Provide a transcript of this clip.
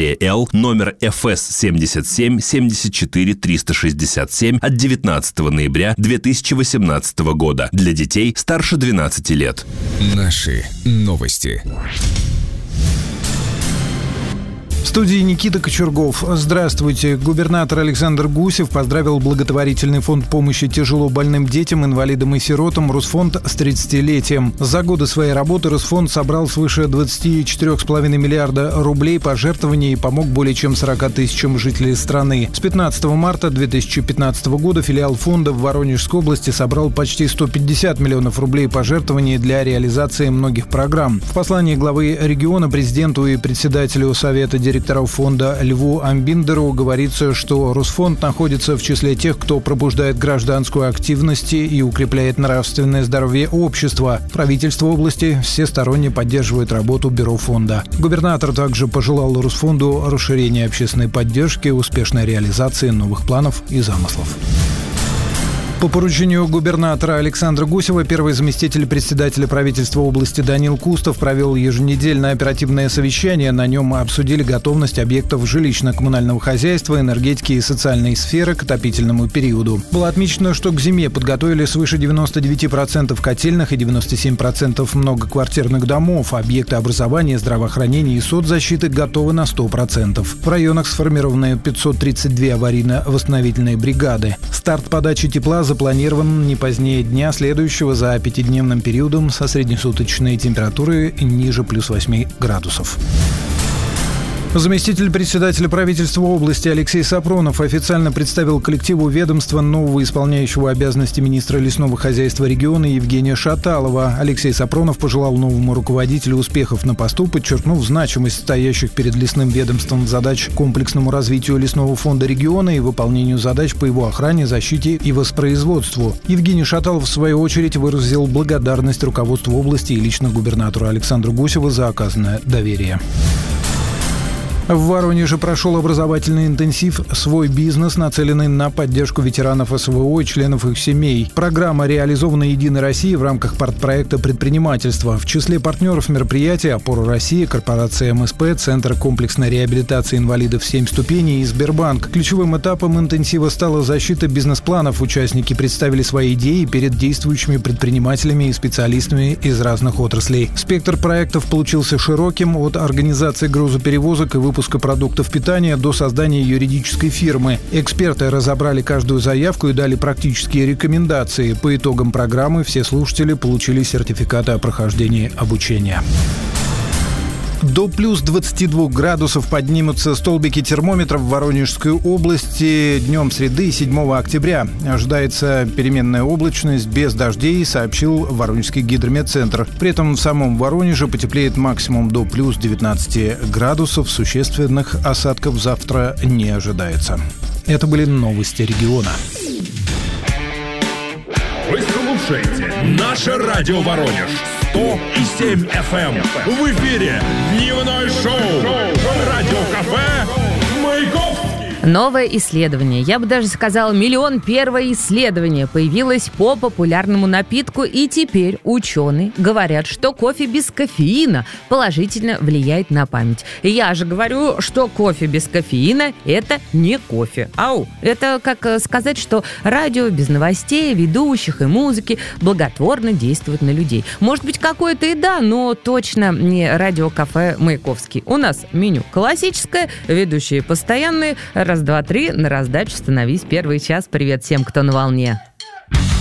серия L, номер FS-77-74-367 от 19 ноября 2018 года для детей старше 12 лет. Наши новости. В студии Никита Кочергов. Здравствуйте. Губернатор Александр Гусев поздравил благотворительный фонд помощи тяжело больным детям, инвалидам и сиротам «Русфонд» с 30-летием. За годы своей работы «Русфонд» собрал свыше 24,5 миллиарда рублей пожертвований и помог более чем 40 тысячам жителей страны. С 15 марта 2015 года филиал фонда в Воронежской области собрал почти 150 миллионов рублей пожертвований для реализации многих программ. В послании главы региона президенту и председателю Совета директоров фонда Льву Амбиндеру говорится, что Русфонд находится в числе тех, кто пробуждает гражданскую активность и укрепляет нравственное здоровье общества. Правительство области всесторонне поддерживает работу бюро фонда. Губернатор также пожелал Русфонду расширения общественной поддержки, успешной реализации новых планов и замыслов. По поручению губернатора Александра Гусева первый заместитель председателя правительства области Данил Кустов провел еженедельное оперативное совещание. На нем обсудили готовность объектов жилищно-коммунального хозяйства, энергетики и социальной сферы к отопительному периоду. Было отмечено, что к зиме подготовили свыше 99% котельных и 97% многоквартирных домов. Объекты образования, здравоохранения и соцзащиты готовы на 100%. В районах сформированы 532 аварийно-восстановительные бригады. Старт подачи тепла запланирован не позднее дня следующего за пятидневным периодом со среднесуточной температурой ниже плюс 8 градусов. Заместитель председателя правительства области Алексей Сапронов официально представил коллективу ведомства нового исполняющего обязанности министра лесного хозяйства региона Евгения Шаталова. Алексей Сапронов пожелал новому руководителю успехов на посту, подчеркнув значимость стоящих перед лесным ведомством задач комплексному развитию лесного фонда региона и выполнению задач по его охране, защите и воспроизводству. Евгений Шаталов, в свою очередь, выразил благодарность руководству области и лично губернатору Александру Гусеву за оказанное доверие. В Воронеже прошел образовательный интенсив «Свой бизнес», нацеленный на поддержку ветеранов СВО и членов их семей. Программа реализована «Единой Россией» в рамках партпроекта предпринимательства. В числе партнеров мероприятия «Опора России», корпорация МСП, Центр комплексной реабилитации инвалидов 7 ступеней и Сбербанк. Ключевым этапом интенсива стала защита бизнес-планов. Участники представили свои идеи перед действующими предпринимателями и специалистами из разных отраслей. Спектр проектов получился широким, от организации грузоперевозок и выпуска продуктов питания до создания юридической фирмы. Эксперты разобрали каждую заявку и дали практические рекомендации. По итогам программы все слушатели получили сертификаты о прохождении обучения. До плюс 22 градусов поднимутся столбики термометров в Воронежской области днем среды 7 октября. Ожидается переменная облачность без дождей, сообщил Воронежский гидрометцентр. При этом в самом Воронеже потеплеет максимум до плюс 19 градусов. Существенных осадков завтра не ожидается. Это были новости региона. Вы слушаете «Наше радио Воронеж». 107 FM. В эфире дневное шоу. Радиокафе «Маяковский». Новое исследование, я бы даже сказала, первое исследование появилось по популярному напитку, и теперь ученые говорят, что кофе без кофеина положительно влияет на память. И я же говорю, что кофе без кофеина – это не кофе. Это как сказать, что радио без новостей, ведущих и музыки благотворно действует на людей. Может быть, какое-то и да, но точно не радиокафе «Маяковский». У нас меню классическое, ведущие постоянные. Раз, два, три, на раздачу становись первый час. Привет всем, кто на волне.